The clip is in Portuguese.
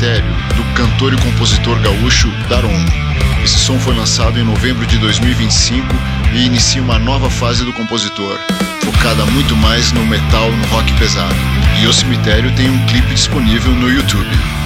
Cemitério, do cantor e compositor gaúcho Daron. Esse som foi lançado em novembro de 2025 e inicia uma nova fase do compositor, focada muito mais no metal, no rock pesado. E O Cemitério tem um clipe disponível no YouTube.